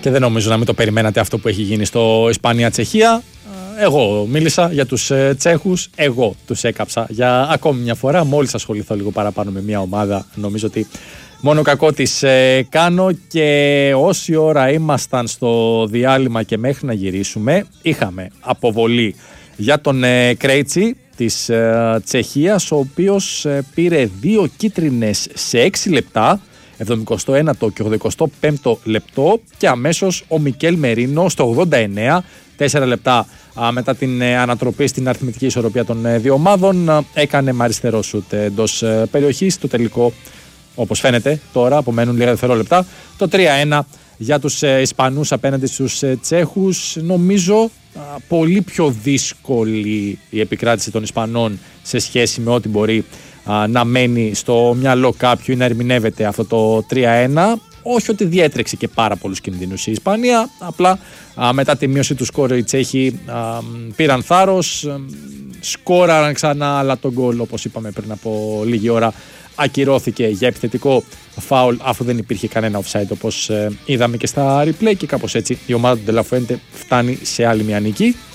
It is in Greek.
Και δεν νομίζω να μην το περιμένατε αυτό που έχει γίνει στο Ισπανία-Τσεχία. Εγώ μίλησα για τους Τσέχους, εγώ τους έκαψα για ακόμη μια φορά. Μόλις ασχοληθώ λίγο παραπάνω με μια ομάδα, νομίζω ότι μόνο κακό της κάνω. Και όση ώρα ήμασταν στο διάλειμμα και μέχρι να γυρίσουμε, είχαμε αποβολή για τον Κρέιτσι της Τσεχίας, ο οποίος πήρε 2 κίτρινες σε 6 λεπτά, 71ο και 85ο λεπτό, και αμέσως ο Μικέλ Μερίνο στο 89, 4 λεπτά μετά την ανατροπή στην αριθμητική ισορροπία των δύο ομάδων, έκανε με αριστερό σουτ εντός περιοχής. Το τελικό, όπως φαίνεται τώρα, απομένουν λίγα δευτερόλεπτα, το 3-1 για τους Ισπανούς απέναντι στους Τσέχους. Νομίζω πολύ πιο δύσκολη η επικράτηση των Ισπανών σε σχέση με ό,τι μπορεί να μένει στο μυαλό κάποιου ή να ερμηνεύεται αυτό το 3-1. Όχι ότι διέτρεξε και πάρα πολλούς κινδύνους η Ισπανία, απλά μετά τη μείωση του σκόρ οι Τσέχοι πήραν θάρρος, σκόραραν ξανά, αλλά το γκολ, όπως είπαμε πριν από λίγη ώρα, ακυρώθηκε για επιθετικό φάουλ, αφού δεν υπήρχε κανένα offside, όπως είδαμε και στα replay, και κάπως έτσι η ομάδα του Ντελαφουέντε φτάνει σε άλλη μια νίκη.